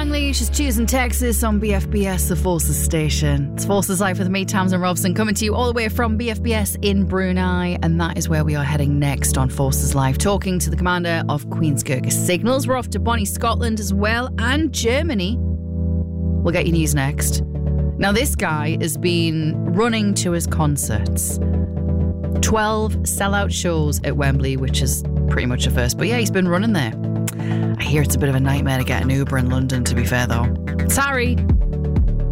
Langley, she's choosing Texas on BFBS, the Forces station. It's Forces Live with me, Tamsin Robson, coming to you all the way from BFBS in Brunei, and that is where we are heading next on Forces Live, talking to the commander of Queen's-Gurkha Signals. We're off to Bonnie, Scotland as well, and Germany. We'll get you news next. Now, this guy has been running to his concerts. 12 sellout shows at Wembley, which is pretty much a first. But yeah, he's been running there. I hear it's a bit of a nightmare to get an Uber in London, to be fair, though. Sorry.